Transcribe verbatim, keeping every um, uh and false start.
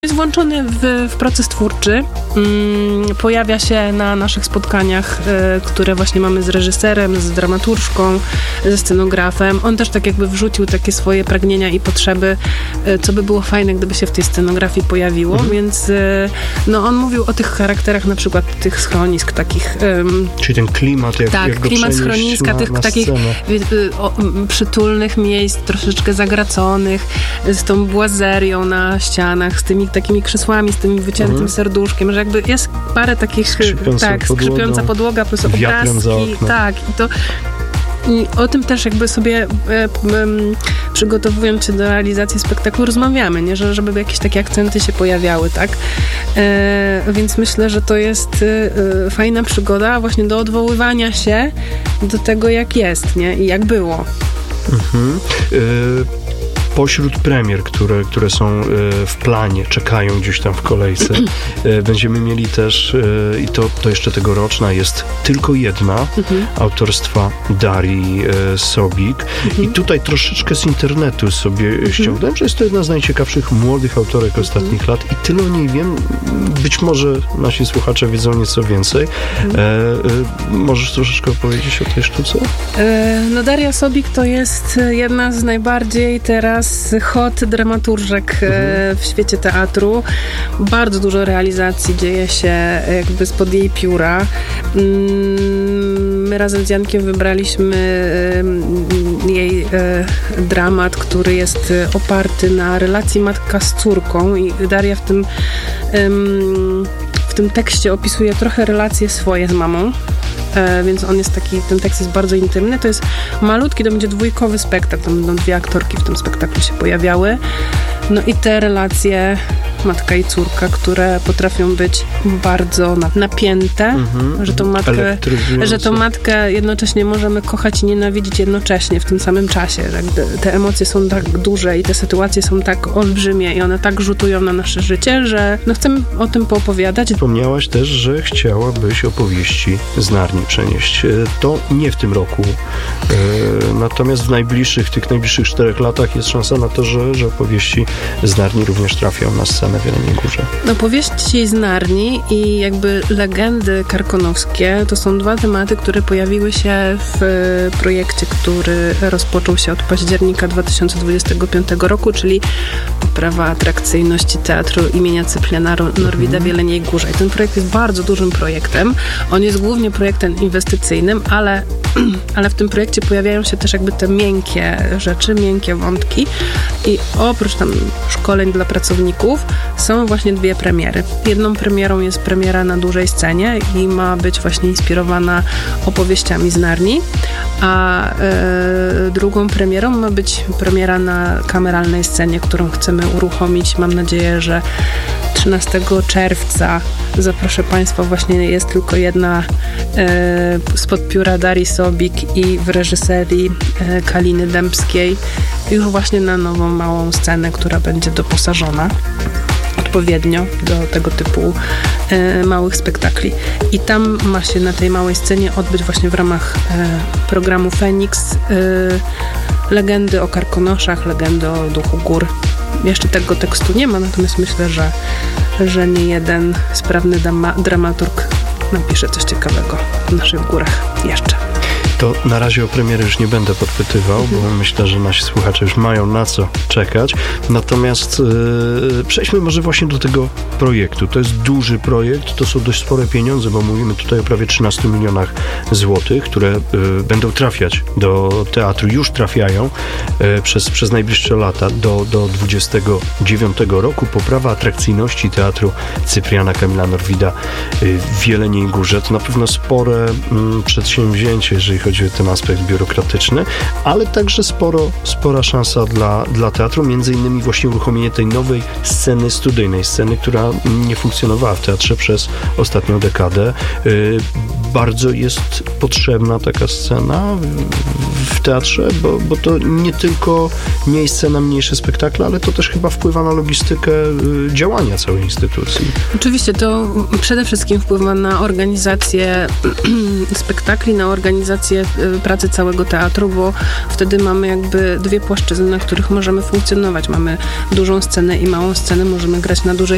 Jest włączony w, w proces twórczy. Mm, pojawia się na naszych spotkaniach, y, które właśnie mamy z reżyserem, z dramaturżką, ze scenografem. On też tak jakby wrzucił takie swoje pragnienia i potrzeby, y, co by było fajne, gdyby się w tej scenografii pojawiło, mhm. więc y, no on mówił o tych charakterach na przykład tych schronisk takich. Ym, Czyli ten klimat, jak, tak, jak go klimat schroniska, na, tych na takich y, y, o, przytulnych miejsc, troszeczkę zagraconych, z tą błazerią na ścianach, z tymi takimi krzesłami, z tym wyciętym mhm. serduszkiem, że jakby jest parę takich, skrzypiąca tak, podłogą, skrzypiąca podłoga, plus obrazki, tak, i to i o tym też jakby sobie e, e, przygotowując się do realizacji spektaklu rozmawiamy, nie? Że, żeby jakieś takie akcenty się pojawiały, tak? E, więc myślę, że to jest e, fajna przygoda właśnie do odwoływania się do tego, jak jest, nie? I jak było. Mhm. Y- Pośród premier, które, które są w planie, czekają gdzieś tam w kolejce, będziemy mieli też, i to, to jeszcze tegoroczna, jest tylko jedna, mhm. autorstwa Darii Sobik. Mhm. I tutaj troszeczkę z internetu sobie mhm. ściągnąłem, że jest to jedna z najciekawszych młodych autorek ostatnich mhm. lat i tyle o niej wiem. Być może nasi słuchacze wiedzą nieco więcej. Mhm. E, możesz troszeczkę opowiedzieć o tej sztuce? E, no Daria Sobik to jest jedna z najbardziej teraz hot dramaturżek mhm. w świecie teatru. Bardzo dużo realizacji dzieje się jakby spod jej pióra. My razem z Jankiem wybraliśmy jej dramat, który jest oparty na relacji matka z córką i Daria w tym w tym tekście opisuje trochę relacje swoje z mamą. E, więc on jest taki, ten tekst jest bardzo intymny. To jest malutki, to będzie dwójkowy spektakl. Tam będą dwie aktorki w tym spektaklu się pojawiały. No i te relacje matka i córka, które potrafią być bardzo napięte, mm-hmm. że, tą matkę, że tą matkę jednocześnie możemy kochać i nienawidzić jednocześnie w tym samym czasie. Że te emocje są tak duże i te sytuacje są tak olbrzymie i one tak rzutują na nasze życie, że no chcemy o tym poopowiadać. Wspomniałaś też, że chciałabyś opowieści z Narni przenieść. To nie w tym roku. Natomiast w najbliższych, tych najbliższych czterech latach jest szansa na to, że, że opowieści z Narni również trafią na scenę w Jeleniej Górze. No, opowieści z Narni i jakby legendy karkonowskie to są dwa tematy, które pojawiły się w projekcie, który rozpoczął się od października dwa tysiące dwudziestego piątego roku, czyli poprawa atrakcyjności teatru imienia Cypriana Norwida w Jeleniej Górze. I ten projekt jest bardzo dużym projektem. On jest głównie projektem inwestycyjnym, ale, ale w tym projekcie pojawiają się też jakby te miękkie rzeczy, miękkie wątki i oprócz tam szkoleń dla pracowników są właśnie dwie premiery. Jedną premierą jest premiera na dużej scenie i ma być właśnie inspirowana opowieściami z Narni, a e, drugą premierą ma być premiera na kameralnej scenie, którą chcemy uruchomić. Mam nadzieję, że trzynastego czerwca. Zaproszę Państwa, właśnie jest tylko jedna e, spod pióra Darii Sobik i w reżyserii e, Kaliny Dębskiej już właśnie na nową małą scenę, która będzie doposażona odpowiednio do tego typu e, małych spektakli. I tam ma się na tej małej scenie odbyć właśnie w ramach e, programu Feniks e, legendy o karkonoszach, legendy o duchu gór. Jeszcze tego tekstu nie ma, natomiast myślę, że, że nie jeden sprawny dama, dramaturg napisze coś ciekawego w naszych górach jeszcze. To na razie o premierę już nie będę podpytywał, bo myślę, że nasi słuchacze już mają na co czekać. Natomiast yy, przejdźmy może właśnie do tego projektu. To jest duży projekt, to są dość spore pieniądze, bo mówimy tutaj o prawie trzynastu milionach złotych, które yy, będą trafiać do teatru, już trafiają yy, przez, przez najbliższe lata do, do dwudziestego dziewiątego roku. Poprawa atrakcyjności teatru Cypriana Kamila Norwida yy, w Jeleniej Górze. To na pewno spore yy, przedsięwzięcie, jeżeli chodzi o ten aspekt biurokratyczny, ale także sporo, spora szansa dla, dla teatru, między innymi właśnie uruchomienie tej nowej sceny studyjnej, sceny, która nie funkcjonowała w teatrze przez ostatnią dekadę. Yy, bardzo jest potrzebna taka scena w teatrze, bo, bo to nie tylko miejsce na mniejsze spektakle, ale to też chyba wpływa na logistykę yy, działania całej instytucji. Oczywiście to przede wszystkim wpływa na organizację spektakli, na organizację pracy całego teatru, bo wtedy mamy jakby dwie płaszczyzny, na których możemy funkcjonować. Mamy dużą scenę i małą scenę, możemy grać na dużej